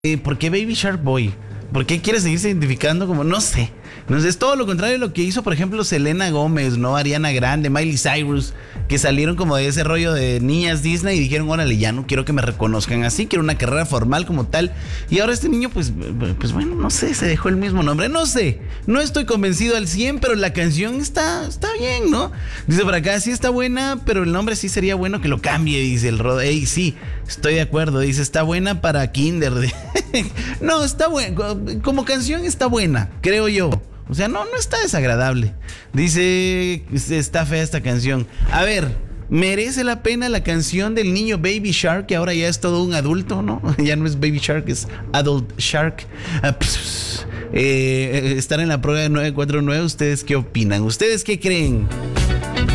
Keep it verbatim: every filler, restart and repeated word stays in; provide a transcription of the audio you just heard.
Eh, ¿Por qué Baby Shark Boy? ¿Por qué quiere seguirse identificando como, no sé? No sé, es todo lo contrario de lo que hizo, por ejemplo, Selena Gómez, ¿no? Ariana Grande, Miley Cyrus, que salieron como de ese rollo de niñas Disney y dijeron, órale, ya no quiero que me reconozcan así, quiero una carrera formal como tal. Y ahora este niño, pues, pues bueno, no sé, se dejó el mismo nombre, no sé. No estoy convencido al cien, pero la canción está, está bien, ¿no? Dice por acá, sí está buena, pero el nombre sí sería bueno que lo cambie, dice el Rod. Ey, sí, estoy de acuerdo, dice, está buena para Kinder. No, está buena, como canción está buena, creo yo. O sea, no, no está desagradable. Dice, está fea esta canción. A ver, ¿merece la pena la canción del niño Baby Shark, que ahora ya es todo un adulto, ¿no? Ya no es Baby Shark, es Adult Shark. Ah, pss, eh, estar en la prueba de nueve cuatro nueve, ¿ustedes qué opinan? ¿Ustedes qué creen?